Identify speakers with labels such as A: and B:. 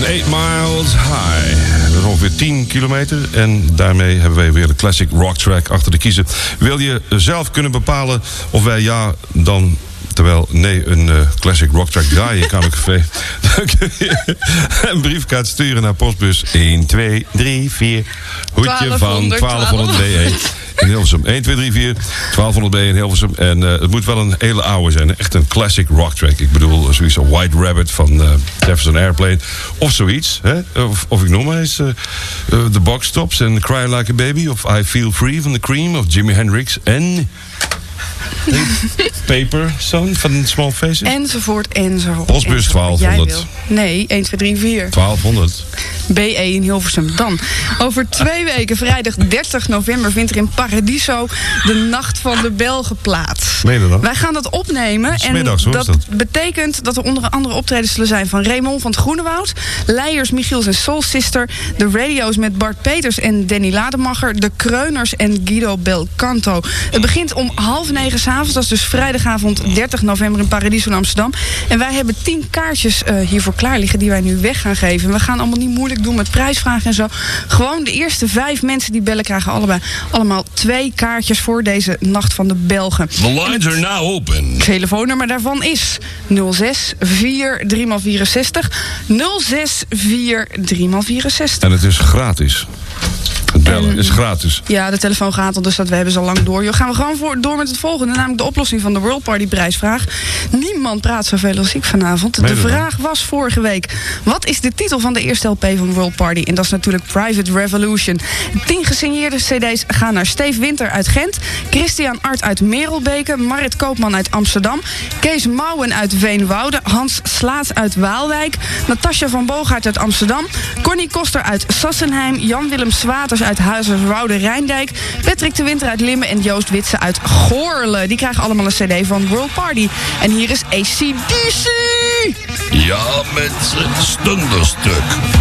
A: 8 Miles High. Dat is ongeveer 10 kilometer. En daarmee hebben wij weer de classic rock track achter de kiezen. Wil je zelf kunnen bepalen of wij ja dan... Terwijl, nee, een classic rock track draaien kan ik dan kun je een briefkaart sturen naar postbus 1234. Hoedje van 1200 BE in Hilversum. 1234, 1200 BE in Hilversum. En het moet wel een hele oude zijn. Echt een classic rock track. Ik bedoel, zoiets als White Rabbit van Jefferson Airplane. Of zoiets. Hè? Of ik noem maar eens The Box Tops en Cry Like a Baby. Of I Feel Free van The Cream. Of Jimi Hendrix. En... Paper Son van Small Faces.
B: Enzovoort.
A: Postbus 1200.
B: Nee, 1, 2, 3, 4.
A: 1200.
B: BE in Hilversum. Dan, over 2 weken, vrijdag 30 november... vindt er in Paradiso de Nacht van de Belgen plaats.
A: Meen je dat?
B: Wij gaan dat opnemen.
A: Smiddags,
B: en dat betekent dat er onder andere optredens zullen zijn... van Raymond van het Groenewoud, Leijers, Michiels en Soul Sister... de Radio's met Bart Peters en Danny Lademacher... de Kreuners en Guido Belcanto. Het begint om 8:30 s'avonds. Dat is dus vrijdagavond 30 november in Paradiso in Amsterdam. En wij hebben 10 kaartjes hiervoor klaar liggen... die wij nu weg gaan geven. We gaan allemaal niet moeilijk doen met prijsvragen en zo. Gewoon de eerste 5 mensen die bellen krijgen allemaal 2 kaartjes voor deze Nacht van de Belgen.
A: The lines are now open.
B: Het telefoonnummer daarvan is 06 43 64 06 43 64.
A: En het is gratis. Het bellen is gratis.
B: Ja, de telefoon gaat al, dus we hebben ze al lang door. Gaan we gewoon door met het volgende, namelijk de oplossing van de World Party prijsvraag. Niemand praat zoveel als ik vanavond. De vraag was vorige week: wat is de titel van de eerste LP van World Party? En dat is natuurlijk Private Revolution. 10 gesigneerde cd's gaan naar Steve Winter uit Gent, Christian Art uit Merelbeke, Marit Koopman uit Amsterdam, Kees Mouwen uit Veenwouden, Hans Slaats uit Waalwijk, Natasja van Boogaard uit Amsterdam, Connie Koster uit Sassenheim, Jan-Willem Swaters uit Huizerswoude Rijndijk, Patrick de Winter uit Limmen en Joost Witse uit Goorle. Die krijgen allemaal een cd van World Party. En hier is AC/DC.
A: Ja, mensen, Thunderstruck.